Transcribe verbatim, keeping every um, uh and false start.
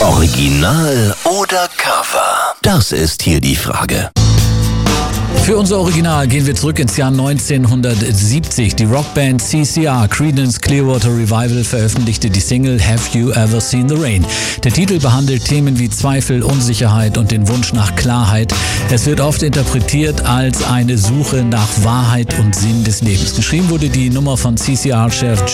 Original oder Cover? Das ist hier die Frage. Für unser Original gehen wir zurück ins Jahr neunzehnhundertsiebzig. Die Rockband C C R, Creedence Clearwater Revival, veröffentlichte die Single Have You Ever Seen the Rain? Der Titel behandelt Themen wie Zweifel, Unsicherheit und den Wunsch nach Klarheit. Es wird oft interpretiert als eine Suche nach Wahrheit und Sinn des Lebens. Geschrieben wurde die Nummer von C C R-Chef